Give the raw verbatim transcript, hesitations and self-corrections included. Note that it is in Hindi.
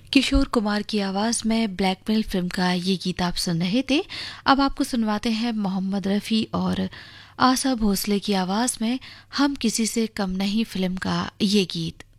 किशोर कुमार की आवाज में ब्लैकमेल फिल्म का ये गीत आप सुन रहे थे। अब आपको सुनवाते हैं मोहम्मद रफ़ी और आशा भोसले की आवाज में हम किसी से कम नहीं फिल्म का ये गीत।